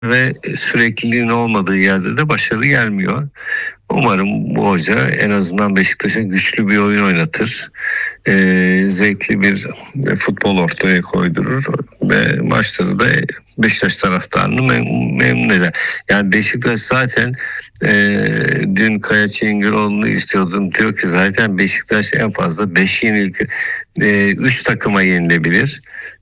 ve sürekliliğin olmadığı yerde de başarı gelmiyor. Umarım bu hoca en azından Beşiktaş'a güçlü bir oyun oynatır. Zevkli bir futbol ortaya koydurur ve maçları da Beşiktaş taraftarını memnun eder. Yani Beşiktaş zaten dün Kaya Çengiroğlu'nu istiyordum. Diyor ki zaten Beşiktaş en fazla 5 yenilik 3 takıma yenilebilir.